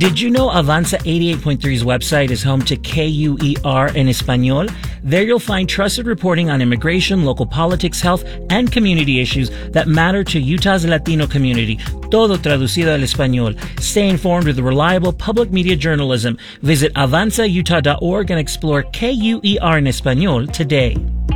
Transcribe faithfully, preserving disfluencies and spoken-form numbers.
Did you know Avanza eighty-eight point three's website is home to K U E R en Español? There you'll find trusted reporting on immigration, local politics, health, and community issues that matter to Utah's Latino community. Todo traducido al español. Stay informed with reliable public media journalism. Visit avanza utah dot org and explore K U E R en Español today.